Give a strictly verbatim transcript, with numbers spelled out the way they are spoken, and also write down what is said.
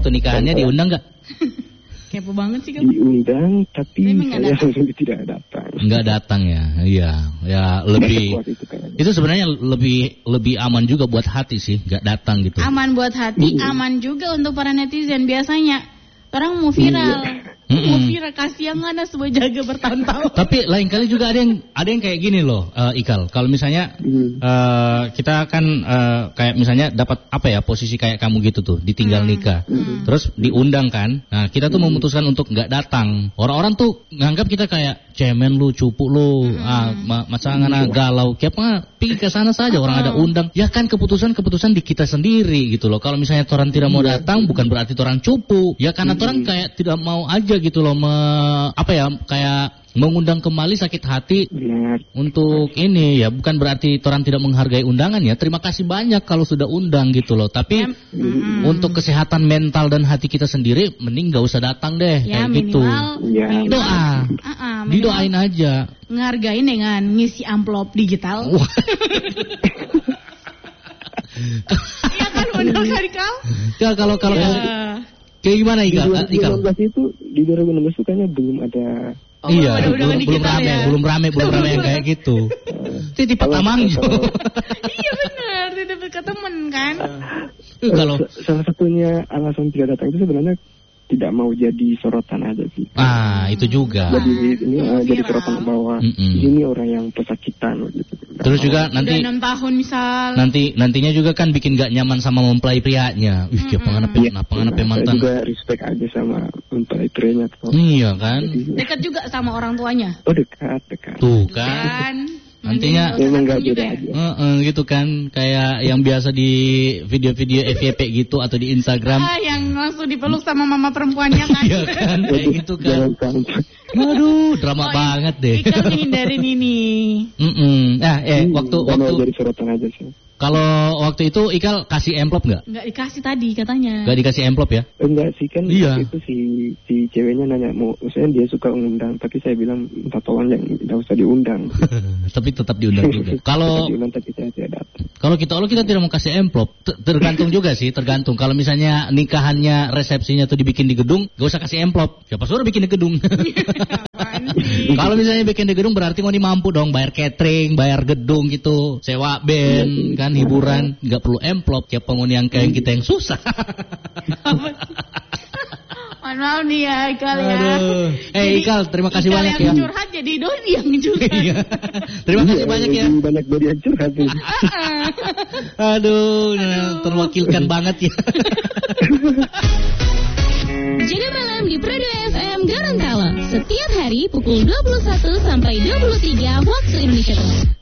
waktu nikahannya diundang nggak? Kepo banget sih kamu. Diundang tapi saya sendiri tidak datang. Nggak datang ya, iya, ya lebih. Itu, itu sebenarnya lebih lebih aman juga buat hati sih, nggak datang gitu. Aman buat hati, mm. aman juga untuk para netizen. Biasanya orang mau viral, mm. mau viral kasih yang mana sebuah jaga bertahun-tahun. Tapi lain kali juga ada yang ada yang kayak gini loh, uh, Ikal. Kalau misalnya mm. uh, kita kan uh, kayak misalnya dapat apa ya posisi kayak kamu gitu tuh, ditinggal nikah, mm. terus diundang kan. Nah kita tuh mm. memutuskan untuk nggak datang. Orang-orang tuh nganggap kita kayak cemen lu, cupu lu, mm. ah, ma- macangana galau. Kayak apa? Pergi ke sana saja, orang ada undang. Ya kan keputusan-keputusan di kita sendiri gitu loh. Kalau misalnya orang tidak mau datang, bukan berarti orang cupu. Ya karena orang kayak tidak mau aja gitu loh, me, apa ya, kayak mengundang kembali sakit hati. Benar. Untuk ini ya bukan berarti orang tidak menghargai undangan ya. Terima kasih banyak kalau sudah undang gitu loh. Tapi mm. untuk kesehatan mental dan hati kita sendiri, mending gak usah datang deh ya, kayak minimal, gitu. Ya. Doa, uh-uh, didoain aja. Ngargain dengan ngisi amplop digital. Iya kan benar kan kau? Ya kalau kalau ya. Kayak gimana Ikal? Di dua ribu enam belas itu di dua ribu enam belas itu kayaknya belum ada. Oh, iya, belum, belum rame, ya? belum rame, belum rame yang kayak gitu. Itu di Patamangjo. Iya benar, tidak berketemen kan? Uh, kalau salah satunya alasan tidak datang itu sebenarnya tidak mau jadi sorotan aja sih. Ah, itu juga. Jadi ini uh, jadi sorotan bahwa Mm-mm. ini orang yang pesakitan gitu. Terus juga nanti udah enam tahun misal. Nanti nantinya juga kan bikin gak nyaman sama mempelai prianya. Wih, kayak pengen apa ya, pengen apa mantan. Saya juga respect aja sama mempelai prianya tuh. Iya kan? Dekat juga sama orang tuanya. Oh, dekat, dekat. Tuh kan. Nantinya memang gak beda aja. Uh, uh, gitu kan, kayak yang biasa di video-video F Y P gitu atau di Instagram. Ah, yang langsung dipeluk sama mama perempuannya kan. Iya kan, kayak gitu kan. Waduh, drama oh, banget deh. Ikal hindarin ini. Mm-mm. Nah, eh hmm, waktu waktu jadi sorotan aja sih. Kalau waktu itu Ikal kasih amplop nggak? Nggak dikasih tadi katanya. Nggak dikasih amplop ya? Enggak sih kan. Iya. Itu si si ceweknya nanya mau, maksudnya dia suka undang, tapi saya bilang minta tolong yang tidak usah diundang. Tapi tetap diundang juga. Kalau kalau kita kalau kita tidak mau kasih amplop, tergantung juga sih, tergantung. Kalau misalnya nikahannya resepsinya tuh dibikin di gedung, gak usah kasih amplop. Siapa suruh bikin di gedung? Kalau misalnya bikin di gedung berarti mau mampu dong bayar catering, bayar gedung gitu, sewa band kan, hiburan, nggak perlu amplop kayak penghuni yang kayak kita yang susah. Maaf nih ya Ikal ya. Eh hey, Ikal, terima kasih Ikal banyak yang ya. Curhat jadi Doni yang curhat. Terima kasih banyak ya. Banyak Doni yang curhat. Aduh, Aduh, terwakilkan banget ya. Jaga malam di Prado F M Gorontalo setiap hari pukul dua puluh satu sampai dua puluh tiga waktu Indonesia Tengah.